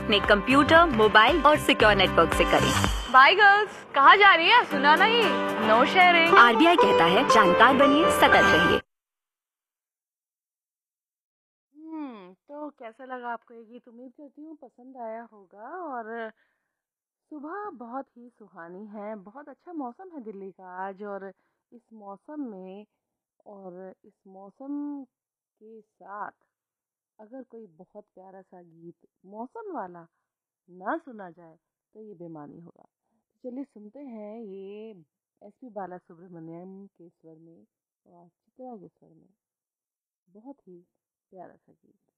अपने computer, mobile और secure network से करें। बाय गर्ल्स, कहाँ जा रही है? सुना नहीं, नो शेयरिंग। आरबीआई कहता है जानकार बनिए, सतर्क रहिए। तो कैसा लगा आपको ये गीत? उम्मीद करती हूँ पसंद आया होगा। और सुबह बहुत ही सुहानी है, बहुत अच्छा मौसम है दिल्ली का आज। और इस मौसम में और इस मौसम के साथ अगर कोई बहुत प्यारा सा गीत मौसम वाला ना सुना जाए तो ये बेमानी होगा। तो चलिए सुनते हैं ये एसपी बालासुब्रमण्यम के स्वर में और चित्रा के स्वर में बहुत ही प्यारा सा गीत।